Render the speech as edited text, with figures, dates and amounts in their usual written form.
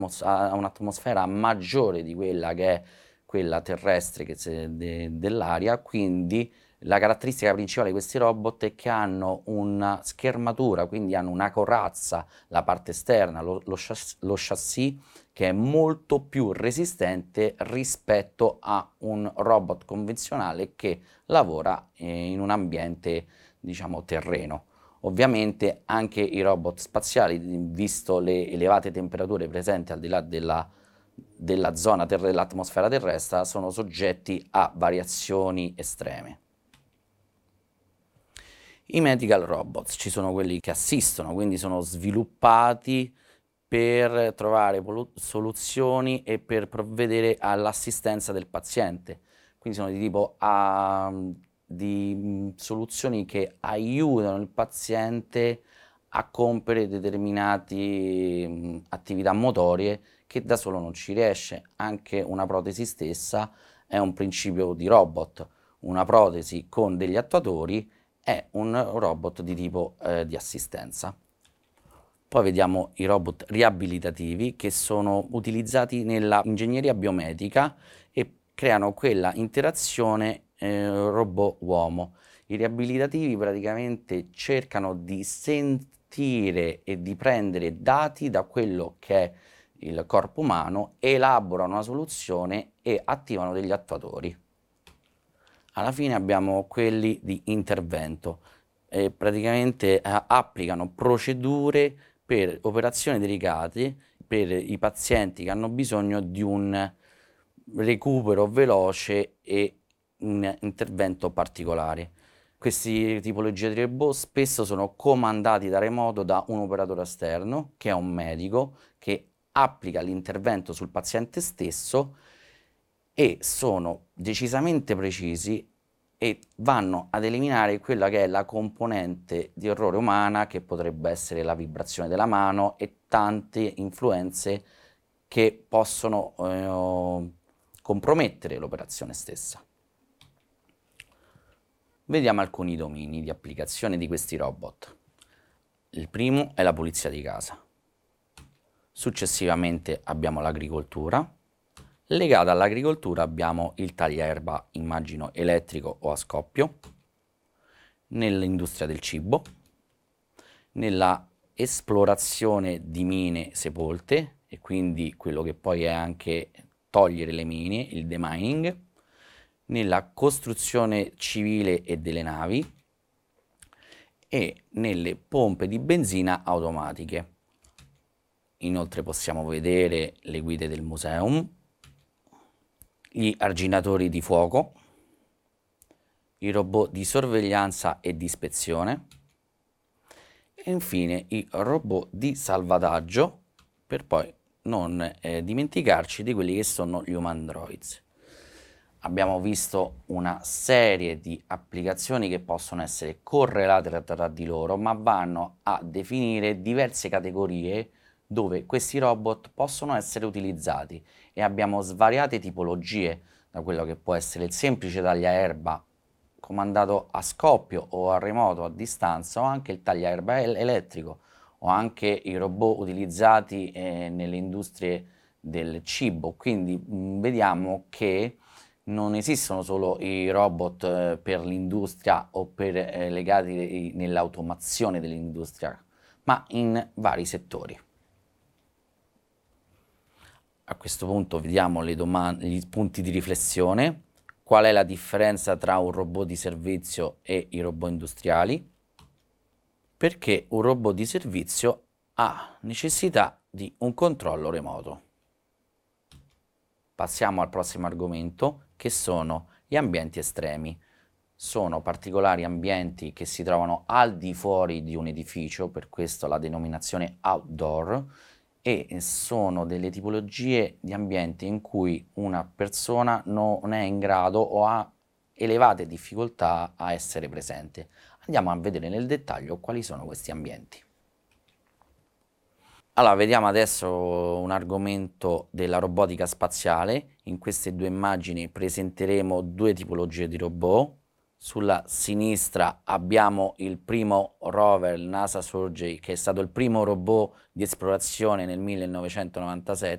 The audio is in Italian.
ha un'atmosfera maggiore di quella che è quella terrestre dell'aria, quindi la caratteristica principale di questi robot è che hanno una schermatura, quindi hanno una corazza, la parte esterna, lo chassis, che è molto più resistente rispetto a un robot convenzionale che lavora in un ambiente, diciamo, terreno. Ovviamente anche i robot spaziali, visto le elevate temperature presenti al di là della zona dell'atmosfera terrestre, sono soggetti a variazioni estreme. I medical robots, ci sono quelli che assistono, quindi sono sviluppati per trovare soluzioni e per provvedere all'assistenza del paziente. Quindi sono di tipo di soluzioni che aiutano il paziente a compiere determinate attività motorie che da solo non ci riesce. Anche una protesi stessa è un principio di robot. Una protesi con degli attuatori è un robot di tipo di assistenza. Poi vediamo i robot riabilitativi, che sono utilizzati nella ingegneria biomedica e creano quella interazione robot-uomo. I riabilitativi praticamente cercano di sentire e di prendere dati da quello che è il corpo umano, elaborano una soluzione e attivano degli attuatori. Alla fine abbiamo quelli di intervento, praticamente applicano procedure per operazioni delicate per i pazienti che hanno bisogno di un recupero veloce e un intervento particolare. Queste tipologie di robot spesso sono comandati da remoto da un operatore esterno, che è un medico, che applica l'intervento sul paziente stesso e sono decisamente precisi e vanno ad eliminare quella che è la componente di errore umana, che potrebbe essere la vibrazione della mano e tante influenze che possono compromettere l'operazione stessa. Vediamo alcuni domini di applicazione di questi robot. Il primo è la pulizia di casa. Successivamente abbiamo l'agricoltura. Legata all'agricoltura abbiamo il tagliaerba, immagino elettrico o a scoppio, nell'industria del cibo, nella esplorazione di mine sepolte, e quindi quello che poi è anche togliere le mine, il demining, nella costruzione civile e delle navi e nelle pompe di benzina automatiche. Inoltre possiamo vedere le guide del museum, gli arginatori di fuoco, i robot di sorveglianza e di ispezione e infine i robot di salvataggio, per poi non dimenticarci di quelli che sono gli human droids. Abbiamo visto una serie di applicazioni che possono essere correlate tra di loro, ma vanno a definire diverse categorie dove questi robot possono essere utilizzati, e abbiamo svariate tipologie, da quello che può essere il semplice tagliaerba comandato a scoppio o a remoto, a distanza, o anche il tagliaerba elettrico, o anche i robot utilizzati nelle industrie del cibo. Quindi vediamo che non esistono solo i robot per l'industria o legati nell'automazione dell'industria, ma in vari settori. A questo punto vediamo gli punti di riflessione. Qual è la differenza tra un robot di servizio e i robot industriali? Perché un robot di servizio ha necessità di un controllo remoto. Passiamo al prossimo argomento, che sono gli ambienti estremi. Sono particolari ambienti che si trovano al di fuori di un edificio, per questo la denominazione outdoor, e sono delle tipologie di ambienti in cui una persona non è in grado o ha elevate difficoltà a essere presente. Andiamo a vedere nel dettaglio quali sono questi ambienti. Allora, vediamo adesso un argomento della robotica spaziale. In queste due immagini presenteremo due tipologie di robot. Sulla sinistra abbiamo il primo rover, il NASA Survey, che è stato il primo robot di esplorazione nel 1997.